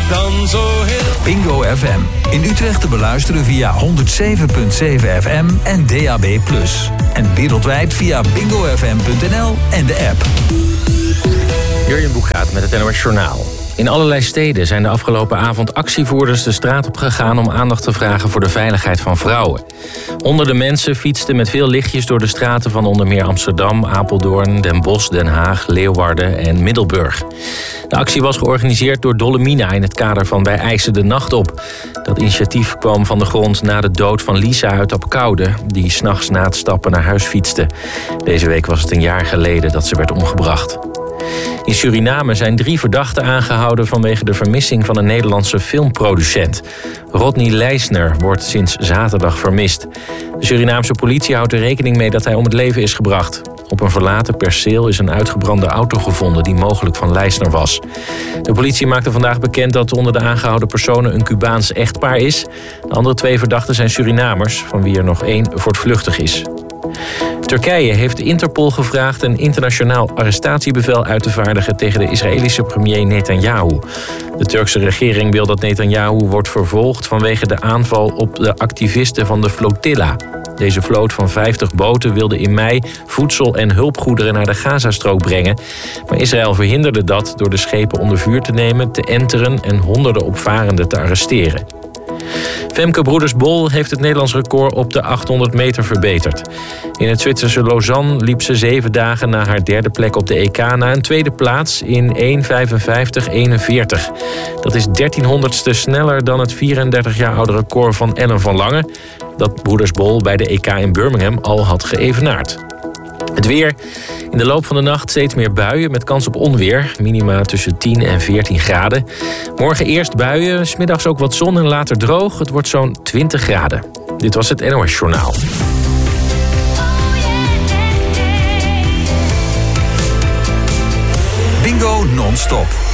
dan zo heel... Bingo FM. In Utrecht te beluisteren via 107.7 FM en DAB+. En wereldwijd via bingofm.nl en de app. Jurjen Boekraat met het NOS Journaal. In allerlei steden zijn de afgelopen avond actievoerders de straat op gegaan om aandacht te vragen voor de veiligheid van vrouwen. Honderden mensen fietsten met veel lichtjes door de straten van onder meer Amsterdam, Apeldoorn, Den Bosch, Den Haag, Leeuwarden en Middelburg. De actie was georganiseerd door Dollemina in het kader van Wij eisen de nacht op. Dat initiatief kwam van de grond na de dood van Lisa uit Apkoude, die 's nachts na het stappen naar huis fietste. Deze week was het een jaar geleden dat ze werd omgebracht. In Suriname zijn 3 verdachten aangehouden vanwege de vermissing van een Nederlandse filmproducent. Rodney Leisner wordt sinds zaterdag vermist. De Surinaamse politie houdt er rekening mee dat hij om het leven is gebracht. Op een verlaten perceel is een uitgebrande auto gevonden die mogelijk van Leisner was. De politie maakte vandaag bekend dat onder de aangehouden personen een Cubaans echtpaar is. De andere 2 verdachten zijn Surinamers, van wie er nog 1 voortvluchtig is. Turkije heeft Interpol gevraagd een internationaal arrestatiebevel uit te vaardigen tegen de Israëlische premier Netanyahu. De Turkse regering wil dat Netanyahu wordt vervolgd vanwege de aanval op de activisten van de Flotilla. Deze vloot van 50 boten wilde in mei voedsel en hulpgoederen naar de Gazastrook brengen. Maar Israël verhinderde dat door de schepen onder vuur te nemen, te enteren en honderden opvarenden te arresteren. Femke Broeders-Bol heeft het Nederlands record op de 800 meter verbeterd. In het Zwitserse Lausanne liep ze 7 dagen na haar 3e plek op de EK... na een 2e plaats in 1:55:41. Dat is 1300ste sneller dan het 34 jaar oude record van Ellen van Lange... dat Broeders-Bol bij de EK in Birmingham al had geëvenaard. Het weer. In de loop van de nacht steeds meer buien met kans op onweer. Minima tussen 10 en 14 graden. Morgen eerst buien, 's middags ook wat zon en later droog. Het wordt zo'n 20 graden. Dit was het NOS Journaal. Bingo non-stop.